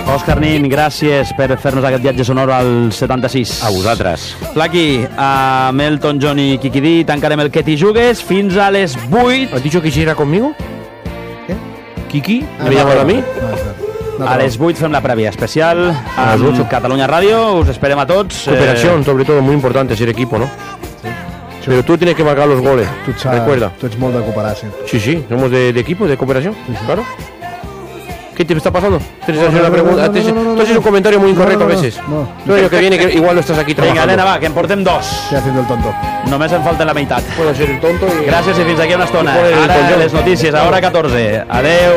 Òscar Nin, gràcies per fer-nos aquest viatge sonor al 76. A vosaltres. Plaqui, amb Elton John i Kiki D tancarem el Que t'hi jugues fins a les 8. ¿Has dicho que quisiera conmigo? ¿Qué? ¿Kiki? ¿Me llaman a mí? A les 8 fem la prèvia especial a Catalunya Ràdio. Us esperem a tots. Cooperación, sobre todo, muy importante ser equipo, ¿no? Sí. Pero tú tienes que marcar los goles, recuerda. Tu ets molt de cooperació. Sí, somos de equipo, de cooperación, claro. ¿Qué te está pasando? ¿Tienes una pregunta? Tú haces un comentario muy incorrecto a veces. Tú el año que viene, que igual no estás aquí trabajando. Vinga, nena, va, que en portem 2. Què haciendo el tonto? Només en falta la meitat. Puedo ser el tonto y... Gràcies i fins aquí una estona. Y poner el Ara collón. les notícies, a hora 14. Adeu.